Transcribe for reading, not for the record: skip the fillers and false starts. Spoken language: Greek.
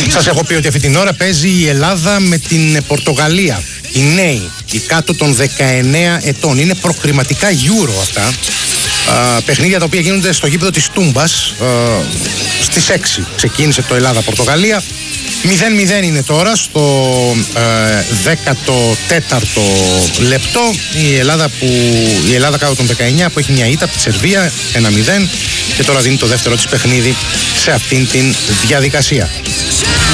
Σας έχω πει ότι αυτή την ώρα παίζει η Ελλάδα με την Πορτογαλία. Οι νέοι, οι κάτω των 19 ετών. Είναι προκριματικά Euro αυτά. Παιχνίδια τα οποία γίνονται στο γήπεδο της Τούμπας. Στις 6 ξεκίνησε το Ελλάδα-Πορτογαλία. 0-0 είναι τώρα στο 14ο λεπτό. Η Ελλάδα κάτω των 19 που έχει μια ήττα από τη Σερβία 1-0 και τώρα δίνει το δεύτερο της παιχνίδι σε αυτήν την διαδικασία.